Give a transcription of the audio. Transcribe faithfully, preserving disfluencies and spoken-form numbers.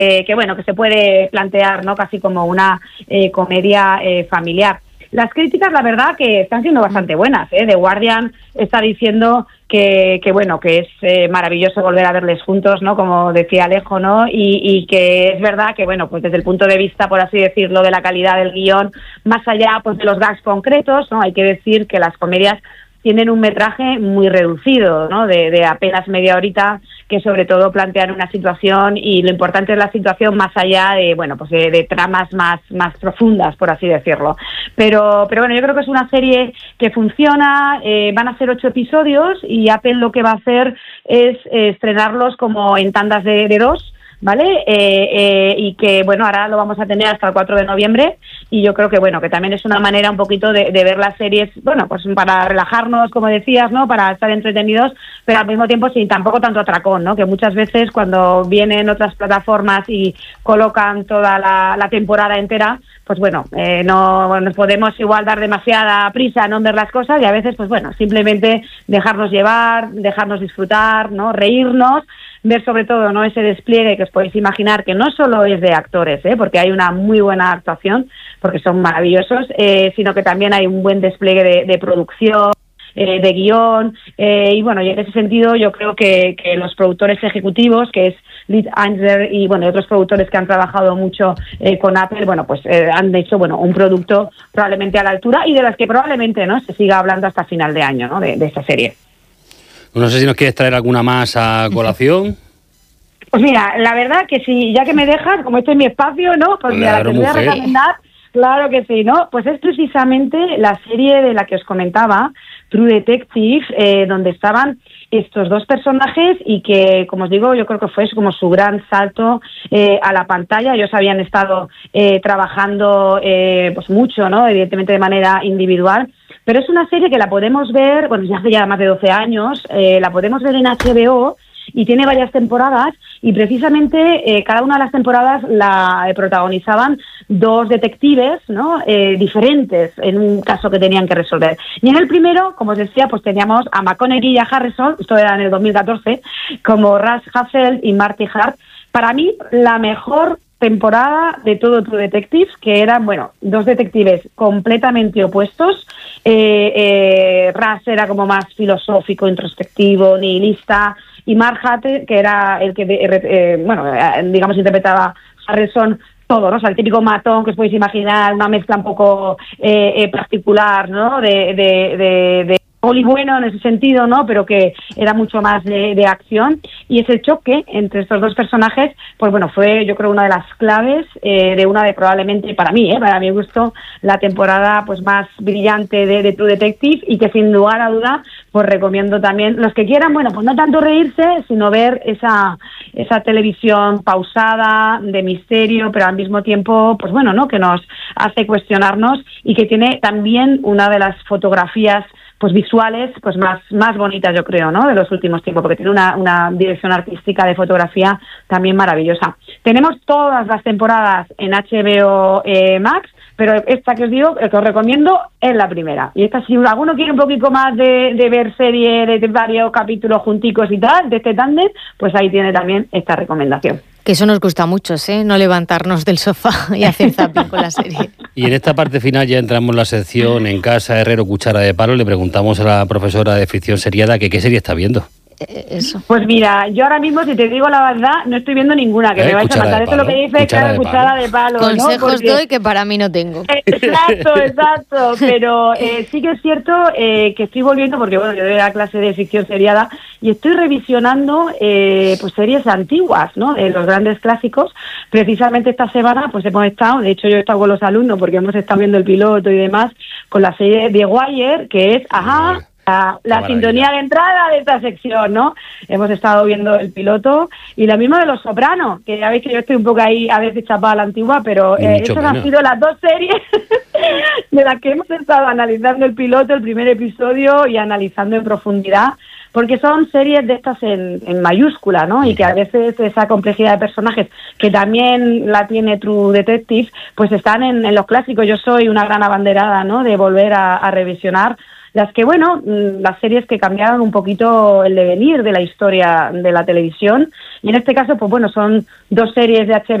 eh, que bueno, que se puede plantear, ¿no? Casi como una eh, comedia eh, familiar. Las críticas, la verdad, que están siendo bastante buenas, ¿eh? The Guardian está diciendo que, que bueno, que es eh, maravilloso volver a verles juntos, ¿no? Como decía Alejo, ¿no? Y, y que es verdad que, bueno, pues desde el punto de vista, por así decirlo, de la calidad del guión, más allá, pues de los gags concretos, ¿no? Hay que decir que las comedias tienen un metraje muy reducido, ¿no? De, de apenas media horita, que sobre todo plantean una situación, y lo importante es la situación más allá de, bueno, pues de, de tramas más, más profundas, por así decirlo. Pero, pero bueno, yo creo que es una serie que funciona, eh, van a ser ocho episodios y Apple lo que va a hacer es eh, estrenarlos como en tandas de, de dos, ¿vale? Eh, eh, y que, bueno, ahora lo vamos a tener hasta el cuatro de noviembre, y yo creo que, bueno, que también es una manera un poquito de, de ver las series, bueno, pues para relajarnos, como decías, ¿no? Para estar entretenidos, pero al mismo tiempo sin tampoco tanto atracón, ¿no? Que muchas veces cuando vienen otras plataformas y colocan toda la, la temporada entera, pues bueno, eh, no nos podemos igual dar demasiada prisa, no ver las cosas, y a veces, pues bueno, simplemente dejarnos llevar, dejarnos disfrutar, ¿no? Reírnos, ver sobre todo, ¿no? Ese despliegue que os podéis imaginar, que no solo es de actores, ¿eh? Porque hay una muy buena actuación, porque son maravillosos, eh, sino que también hay un buen despliegue de, de producción, eh, de guión, eh, y bueno, y en ese sentido yo creo que, que los productores ejecutivos, que es Lee Ansler y bueno, y otros productores que han trabajado mucho eh, con Apple, bueno, pues eh, han hecho, bueno, un producto probablemente a la altura, y de las que probablemente, ¿no? Se siga hablando hasta final de año, ¿no? De, de esta serie. No sé si nos quieres traer alguna más a colación. Pues mira, la verdad que sí, ya que me dejas, como este es mi espacio, ¿no? Pues mira, la que voy a recomendar, claro que sí, ¿no? Pues es precisamente la serie de la que os comentaba, True Detective, eh, donde estaban estos dos personajes y que, como os digo, yo creo que fue como su gran salto eh, a la pantalla. Ellos habían estado eh, trabajando eh, pues mucho, ¿no? Evidentemente de manera individual, pero es una serie que la podemos ver, bueno, ya hace ya más de doce años, eh, la podemos ver en H B O, y tiene varias temporadas, y precisamente eh, cada una de las temporadas la eh, protagonizaban dos detectives, ¿no? Eh, diferentes en un caso que tenían que resolver. Y en el primero, como os decía, pues teníamos a McConaughey y a Harrison, esto era en el dos mil catorce, como Russ Hassel y Marty Hart. Para mí, la mejor temporada de todo True Detective, que eran, bueno, dos detectives completamente opuestos. Eh, eh, Russ era como más filosófico, introspectivo, nihilista, y Mark Hatter, que era el que, eh, bueno, eh, digamos, interpretaba Harrison, todo, ¿no? O sea, el típico matón que os podéis imaginar, una mezcla un poco eh, eh, particular, ¿no? De, de, de, de poli bueno en ese sentido, ¿no? Pero que era mucho más de, de acción, y ese choque entre estos dos personajes, pues bueno, fue yo creo una de las claves eh, de una de probablemente, para mí, ¿eh? Para mi gusto, la temporada pues más brillante de, de True Detective, y que sin lugar a duda pues recomiendo también, los que quieran, bueno, pues no tanto reírse, sino ver esa esa televisión pausada, de misterio, pero al mismo tiempo, pues bueno, ¿no? Que nos hace cuestionarnos, y que tiene también una de las fotografías pues visuales pues más más bonitas, yo creo, ¿no? De los últimos tiempos, porque tiene una, una dirección artística de fotografía también maravillosa. Tenemos todas las temporadas en H B O eh, Max, pero esta que os digo, que os recomiendo, es la primera. Y esta, si alguno quiere un poquito más de, de ver serie de, de varios capítulos junticos y tal, de este tándem, pues ahí tiene también esta recomendación. Que eso nos gusta mucho, ¿eh? No levantarnos del sofá y hacer zapping con la serie. Y en esta parte final ya entramos en la sección En casa, Herrero, cuchara de palo. Le preguntamos a la profesora de ficción seriada que qué serie está viendo. Eso. Pues mira, yo ahora mismo, si te digo la verdad, no estoy viendo ninguna, que eh, me vais a matar. Esto es lo que dice, claro, cuchara de palo. Consejos ¿no? Porque... doy que para mí no tengo. Exacto, exacto. Pero eh, sí que es cierto eh, que estoy volviendo, porque bueno, yo doy la clase de ficción seriada, y estoy revisionando eh, pues series antiguas, ¿no? De los grandes clásicos. Precisamente esta semana pues hemos estado, de hecho yo he estado con los alumnos porque hemos estado viendo el piloto y demás, con la serie de Wire, que es, ajá... La, la sintonía de entrada de esta sección, ¿no? Hemos estado viendo el piloto, y lo mismo de Los Sopranos, que ya veis que yo estoy un poco ahí a veces chapada a la antigua, pero eh, esas han sido las dos series de las que hemos estado analizando el piloto, el primer episodio, y analizando en profundidad, porque son series de estas en, en mayúscula, ¿no? Y que a veces esa complejidad de personajes, que también la tiene True Detective, pues están en, en los clásicos. Yo soy una gran abanderada, ¿no? De volver a, a revisionar las que, bueno, las series que cambiaron un poquito el devenir de la historia de la televisión. Y en este caso, pues bueno, son dos series de H B O